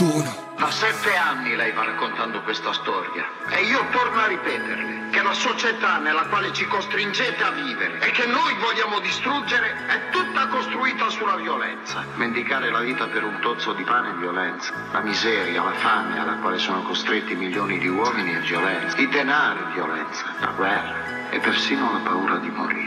opportuno. Da 7 anni lei va raccontando questa storia e io torno a ripeterle che la società nella quale ci costringete a vivere e che noi vogliamo distruggere è tutta costruita sulla violenza. Mendicare la vita per un tozzo di pane è violenza. La miseria, la fame alla quale sono costretti milioni di uomini è violenza. I denari è violenza. La guerra e persino la paura di morire.